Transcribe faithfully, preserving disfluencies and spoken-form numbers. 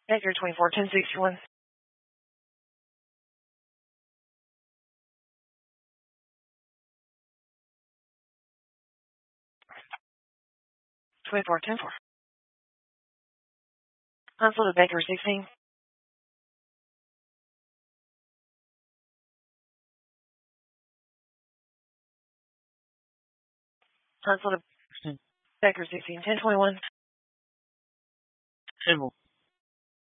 Baker twenty-four, ten sixty-one. twenty-four, ten four. Unloaded Baker sixteen. Unloaded Baker sixteen, ten twenty-one. Table.